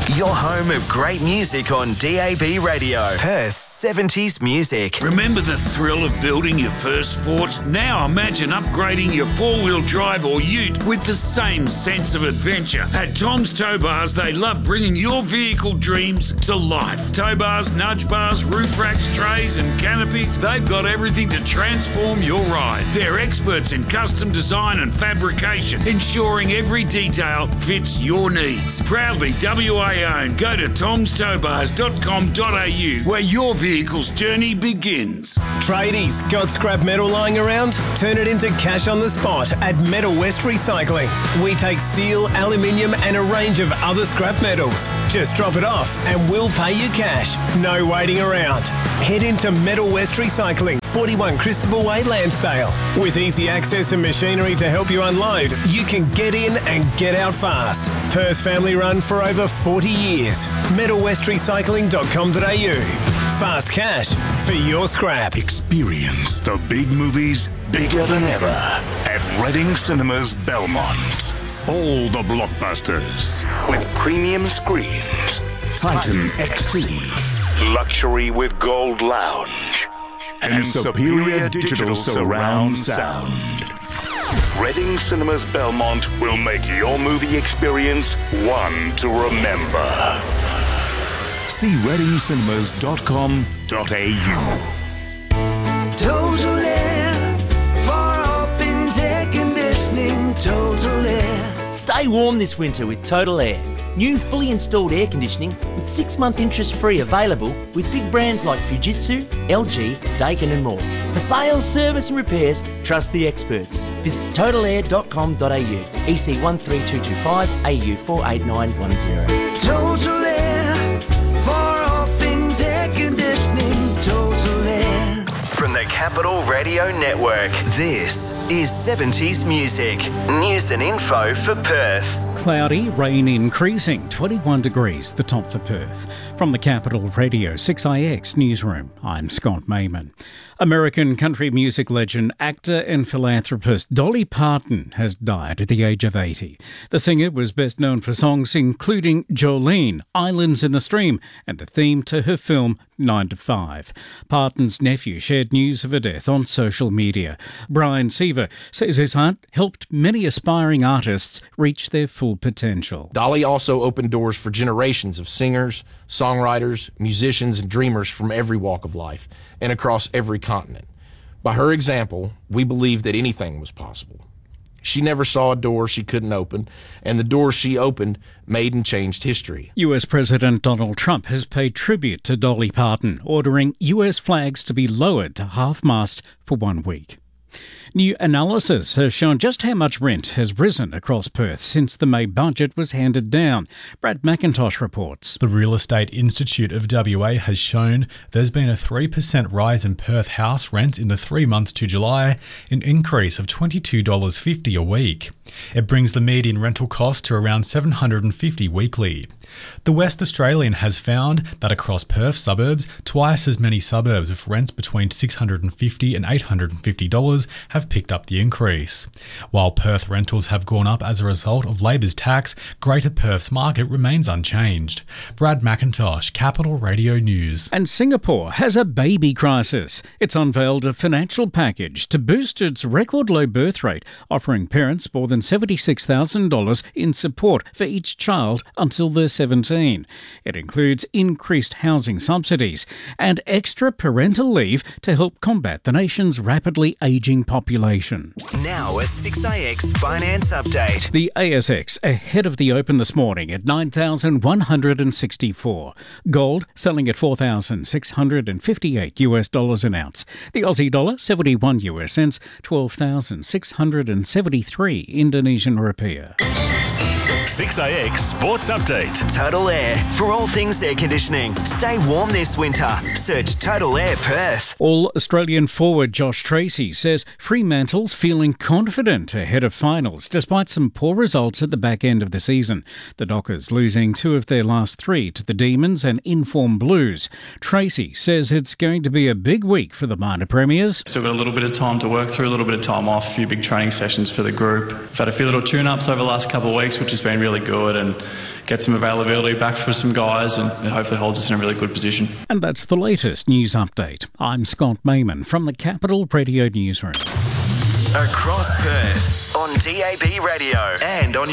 Your home of great music on DAB Radio. Perth's 70s music. Remember the thrill of building your first fort? Now imagine upgrading your four-wheel drive or ute with the same sense of adventure. At Tom's Tow Bars, they love bringing your vehicle dreams to life. Tow bars, nudge bars, roof racks, trays and canopies, they've got everything to transform your ride. They're experts in custom design and fabrication, ensuring every detail fits your needs. Proudly WA owned. Go to tomstowbars.com.au where your vehicle's journey begins. Tradies, got scrap metal lying around? Turn it into cash on the spot at Metal West Recycling. We take steel, aluminium and a range of other scrap metals. Just drop it off and we'll pay you cash. No waiting around. Head into Metal West Recycling, 41 Christopher Way, Lansdale. With easy access and machinery to help you unload, you can get in and get out fast. Perth family run for over 40 years. metalwestrecycling.com.au. Fast cash for your scrap. Experience the big movies bigger than ever at Reading Cinemas Belmont. All the blockbusters with premium screens, Titan XC, luxury with Gold Lounge, and superior digital surround sound. Reading Cinemas Belmont will make your movie experience one to remember. See readingcinemas.com.au. Total Air, for all things air conditioning, Total Air. Stay warm this winter with Total Air. New fully installed air conditioning with 6-month interest-free available with big brands like Fujitsu, LG, Daikin and more. For sales, service and repairs, trust the experts. Visit totalair.com.au, EC 13225, AU 48910. Total Air, for all things air conditioning, Total Air. From the Capital Radio Network, this is 70s music. News and info for Perth. Cloudy, rain increasing, 21 degrees, the top for Perth. From the Capital Radio 6IX newsroom, I'm Scott Mayman. American country music legend, actor and philanthropist Dolly Parton has died at the age of 80. The singer was best known for songs including Jolene, Islands in the Stream, and the theme to her film 9 to 5. Parton's nephew shared news of her death on social media. Brian Seaver says his aunt helped many aspiring artists reach their full potential. Dolly also opened doors for generations of singers, songwriters, musicians, and dreamers from every walk of life and across every continent. By her example, we believe that anything was possible. She never saw a door she couldn't open, and the doors she opened made and changed history. US President Donald Trump has paid tribute to Dolly Parton, ordering US flags to be lowered to half-mast for 1 week. New analysis has shown just how much rent has risen across Perth since the May budget was handed down. Brad McIntosh reports. The Real Estate Institute of WA has shown there's been a 3% rise in Perth house rents in the 3 months to July, an increase of $22.50 a week. It brings the median rental cost to around $750 weekly. The West Australian has found that across Perth suburbs, twice as many suburbs with rents between $650 and $850 have picked up the increase. While Perth rentals have gone up as a result of Labor's tax, Greater Perth's market remains unchanged. Brad McIntosh, Capital Radio News. And Singapore has a baby crisis. It's unveiled a financial package to boost its record low birth rate, offering parents more than $76,000 in support for each child until they're 17. It includes increased housing subsidies and extra parental leave to help combat the nation's rapidly ageing population. Now a 6IX finance update. The ASX ahead of the open this morning at 9,164. Gold selling at $4,658 an ounce. The Aussie dollar 71 US cents, 12,673 Indonesian rupiah. 6IX Sports Update. Total Air, for all things air conditioning. Stay warm this winter. Search Total Air Perth. All-Australian forward Josh Tracy says Fremantle's feeling confident ahead of finals despite some poor results at the back end of the season. The Dockers losing 2 of their last 3 to the Demons and Inform Blues. Tracy says it's going to be a big week for the minor premiers. Still got a little bit of time to work through, a little bit of time off, a few big training sessions for the group. We've had a few little tune-ups over the last couple of weeks, which has been really good, and get some availability back for some guys and hopefully holds us in a really good position. And that's the latest news update. I'm Scott Mayman from the Capital Radio Newsroom. Across Perth, on DAB Radio and on your